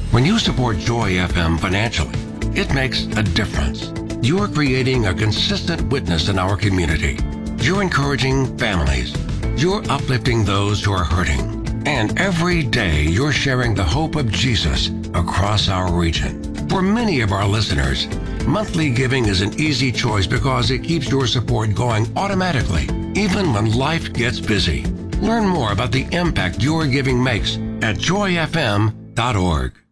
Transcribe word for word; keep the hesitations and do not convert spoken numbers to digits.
When you support Joy F M financially, it makes a difference. You're creating a consistent witness in our community. You're encouraging families. You're uplifting those who are hurting. And every day you're sharing the hope of Jesus across our region. For many of our listeners, monthly giving is an easy choice because it keeps your support going automatically, even when life gets busy. Learn more about the impact your giving makes at joy f m dot org.